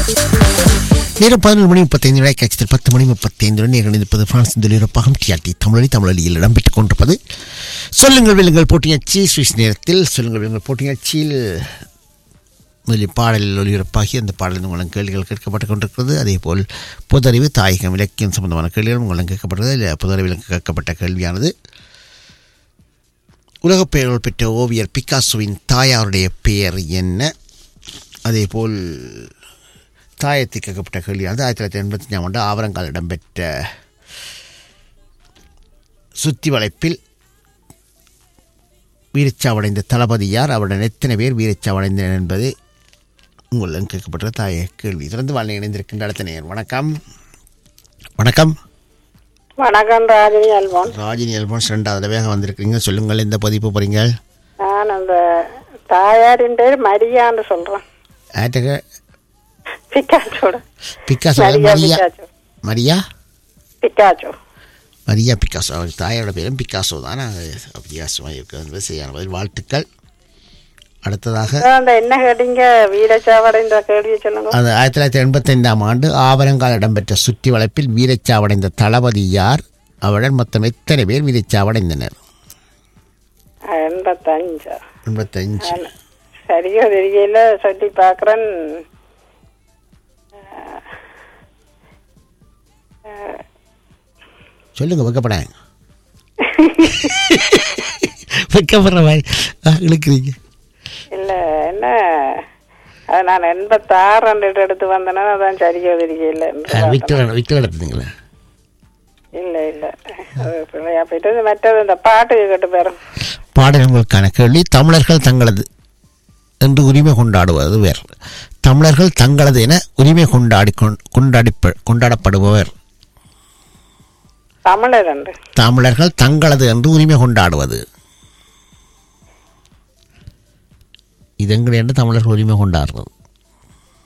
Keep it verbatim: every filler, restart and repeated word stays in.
நேரம் பதினொரு மணி முப்பத்தைந்து விழா காட்சியில் பத்து மணி முப்பத்தைந்து நேரம் இருப்பது பிரான்ஸ் தொழில்நுட்பகம் டிஆர்டி தமிழொலி தமிழொலியில் இடம்பெற்றுக் கொண்டிருப்பது சொல்லுங்கள் வெல்லுங்கள் போட்டியாட்சி சுவிஸ் நேரத்தில் சொல்லுங்கள் வெல்லுங்கள் போட்டியாட்சியில் முதலில் பாடலில் ஒளிபரப்பாகி அந்த பாடலில் உங்களின் கேள்விகள் கேட்கப்பட்டுக் கொண்டிருக்கிறது. அதேபோல் பொதறிவு தாயகம் இலக்கியம் சம்பந்தமான கேள்விகள் உங்களிடம் கேட்கப்பட்டது. பொதறிவில் கேட்கப்பட்ட கேள்வியானது உலகப் பெயர்கள் பெற்ற ஓவியர் பிக்காசோவின் தாயாருடைய பெயர் என்ன? அதேபோல் தாயத்தை கேட்கப்பட்ட கேள்வியானது ஆயிரத்தி தொள்ளாயிரத்தி எண்பத்தி அஞ்சாம் ஆண்டு ஆவரங்கால் இடம்பெற்ற சுத்தி வளைப்பில் வீரச்சாவடைந்த தளபதியார், அவருடன் எத்தனை பேர் வீரச்சாவடைந்தனர் என்பது உங்களிடம் கேட்கப்பட்ட தாய கேள்வி. தொடர்ந்து வாழ்க்கை இணைந்திருக்கின்ற அடுத்த நேயர். வணக்கம். வணக்கம் வணக்கம். ராஜினி அல்போன்ஸ். ராஜினி அல்போன்ஸ் ரெண்டாவது தடவையாக வந்திருக்கிறீங்க. சொல்லுங்கள், எந்த பதிப்பு போறீங்க? நான் அந்த தாயாரின் பேர் மரியான்னு சொல்றேன். ஆட்டக பிக்காச்சோட பிக்காசோ மரியா மரியா பிக்காச்சோ மரியா பிக்காசோ. அவர் தாயோட பேரும் பிக்காசோ தான். வித்தியாசமாக இருக்கிறது. சரியான பதில். வாழ்த்துக்கள். அடுத்ததாக அந்த என்ன கேட்டீங்க? வீரச்சாவடைந்த கேள்வியை சொல்லுங்க. அது ஆயிரத்தி தொள்ளாயிரத்தி எண்பத்தி ஐந்தாம் ஆண்டு ஆவரங்கால் இடம்பெற்ற சுற்றி வளைப்பில் வீரச்சாவடைந்த தளபதி யார்? அவருடன் மொத்தம் எத்தனை பேர் வீரச்சாவடைந்தனர்? எண்பத்தஞ்சு எண்பத்தஞ்சு சரியா தெரியல, சொல்லி பார்க்குறேன். சொல்லுங்க. வைக்கப்படாங்க. வைக்கப்படுற மாதிரி இழுக்கிறீங்க. இல்லை என்ன, அது நான் எண்பத்தாறு ரெண்டு எடுத்து வந்தேன்னா அதான் சரியா தெரியல. Victor Victor எடுத்துங்களா? இல்லை இல்லை, பிள்ளையா போயிட்டு மற்றது இந்த பாட்டு கேட்டு போயிடும். பாடல்களுக்கான கேள்வி. தமிழர்கள் தங்களது என்று உரிமை கொண்டாடுவது வேறு. தமிழர்கள் தங்களது என உரிமை கொண்டாடி கொண்டாடி கொண்டாடப்படுபவர். தமிழர் என்று தமிழர்கள் தங்களது என்று உரிமை கொண்டாடுவது இது எங்களை என்று தமிழர்கள் உரிமை கொண்டாடுறது.